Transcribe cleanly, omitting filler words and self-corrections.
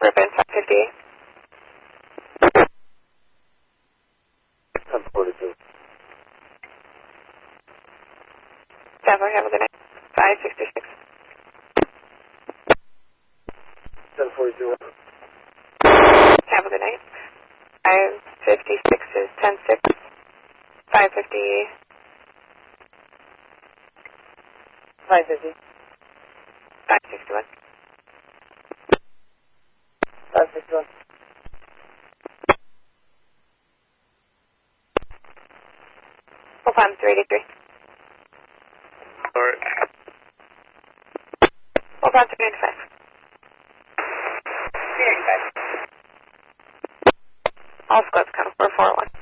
Ribbon 558. 1042. Definitely have a good night. 566. 1042. Have a good night. 556 is 106. 550. 550. 561. 561. Full time 383. Alright. Full time 395. 395. All scopes come 441.